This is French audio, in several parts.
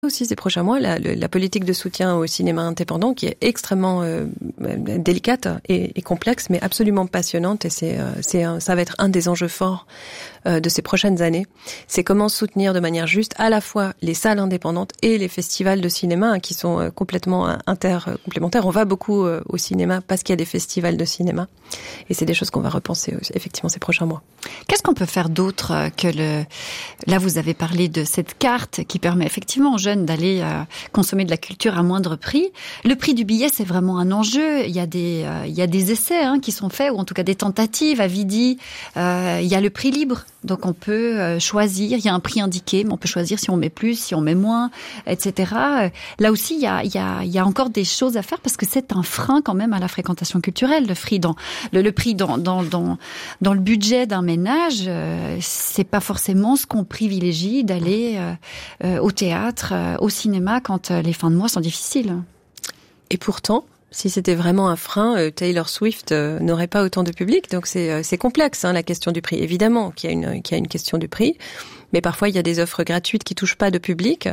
aussi ces prochains mois la politique de soutien au cinéma indépendant qui est extrêmement délicate et complexe mais absolument passionnante et ça va être un des enjeux forts de ces prochaines années. C'est comment soutenir de manière juste à la fois les salles indépendantes et les festivals de cinéma qui sont complètement complémentaires. On va beaucoup au cinéma parce qu'il y a des festivals de cinéma et c'est des choses qu'on va repenser effectivement ces prochains mois. Qu'est-ce qu'on peut faire d'autre que là vous avez parlé de cette carte qui permet effectivement aux jeunes d'aller consommer de la culture à moindre prix. Le prix du billet, c'est vraiment un enjeu. Il y a des essais qui sont faits, ou en tout cas des tentatives. À Vidi, il y a le prix libre. Donc on peut choisir. Il y a un prix indiqué, mais on peut choisir si on met plus, si on met moins, etc. Là aussi, il y a encore des choses à faire parce que c'est un frein quand même à la fréquentation culturelle. Le prix dans le budget d'un ménage, c'est pas forcément ce qu'on privilégie d'aller au théâtre, au cinéma quand les fins de mois sont difficiles. Et pourtant, si c'était vraiment un frein, Taylor Swift n'aurait pas autant de public. Donc c'est complexe la question du prix. Évidemment qu'il y a une question du prix, mais parfois il y a des offres gratuites qui touchent pas de public.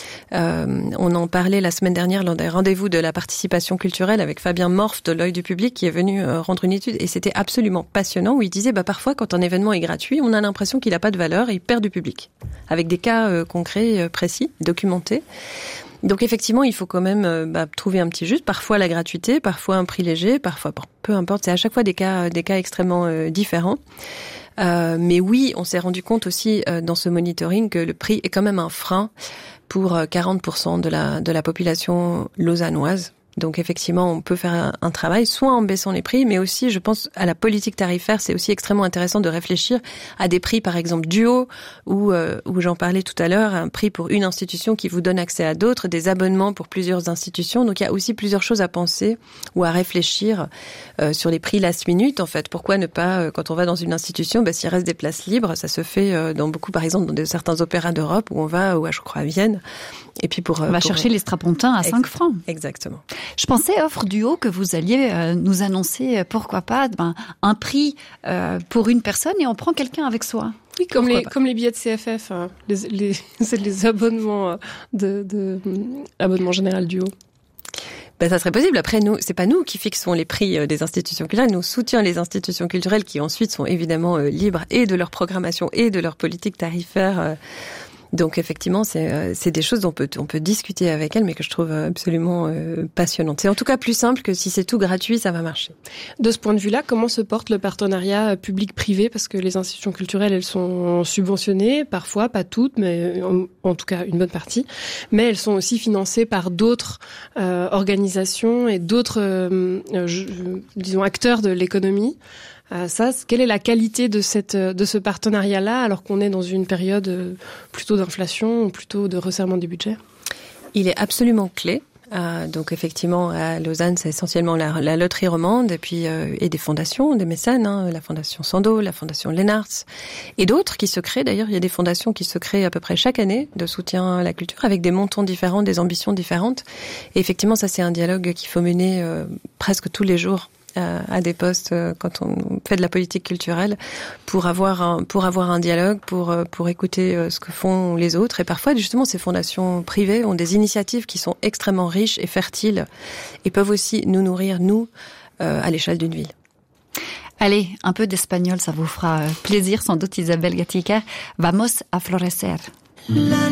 On en parlait la semaine dernière lors des rendez-vous de la participation culturelle avec Fabien Morph de l'Œil du Public qui est venu rendre une étude et c'était absolument passionnant où il disait parfois quand un événement est gratuit, on a l'impression qu'il n'a pas de valeur et il perd du public. Avec des cas concrets, précis, documentés. Donc effectivement, il faut quand même trouver un petit juste. Parfois la gratuité, parfois un prix léger, parfois peu importe. C'est à chaque fois des cas extrêmement différents. Mais oui, on s'est rendu compte aussi dans ce monitoring que le prix est quand même un frein pour 40% de la population lausannoise. Donc effectivement, on peut faire un travail, soit en baissant les prix, mais aussi, je pense, à la politique tarifaire. C'est aussi extrêmement intéressant de réfléchir à des prix, par exemple, duo, où j'en parlais tout à l'heure, un prix pour une institution qui vous donne accès à d'autres, des abonnements pour plusieurs institutions. Donc il y a aussi plusieurs choses à penser ou à réfléchir sur les prix last minute. En fait, pourquoi ne pas, quand on va dans une institution, s'il reste des places libres, ça se fait dans beaucoup, par exemple, dans certains opéras d'Europe où on va, ou je crois à Vienne. Et puis on va chercher les strapontins à 5 francs. Exactement. Je pensais, offre duo, que vous alliez nous annoncer, pourquoi pas, un prix pour une personne et on prend quelqu'un avec soi. Oui, comme les billets de CFF, c'est les abonnements abonnement général duo. Ça serait possible. Après, c'est pas nous qui fixons les prix des institutions culturelles. Nous soutenons les institutions culturelles qui ensuite sont évidemment libres et de leur programmation et de leur politique tarifaire. Donc effectivement, c'est des choses dont on peut discuter avec elle, mais que je trouve absolument passionnantes. C'est en tout cas plus simple que si c'est tout gratuit, ça va marcher. De ce point de vue-là, comment se porte le partenariat public-privé ? Parce que les institutions culturelles, elles sont subventionnées, parfois, pas toutes, mais en tout cas une bonne partie. Mais elles sont aussi financées par d'autres organisations et d'autres, disons, acteurs de l'économie. Quelle est la qualité de ce partenariat-là, alors qu'on est dans une période plutôt d'inflation, ou plutôt de resserrement du budget ? Il est absolument clé. Donc effectivement, à Lausanne, c'est essentiellement la loterie romande, et puis et des fondations, des mécènes, la fondation Sando, la fondation Lennartz, et d'autres qui se créent. D'ailleurs, il y a des fondations qui se créent à peu près chaque année de soutien à la culture, avec des montants différents, des ambitions différentes. Et effectivement, ça c'est un dialogue qu'il faut mener presque tous les jours. À des postes quand on fait de la politique culturelle pour avoir un dialogue, pour écouter ce que font les autres. Et parfois, justement, ces fondations privées ont des initiatives qui sont extrêmement riches et fertiles et peuvent aussi nous nourrir, à l'échelle d'une ville. Allez, un peu d'espagnol, ça vous fera plaisir sans doute, Isabel Gatica. Vamos a florecer.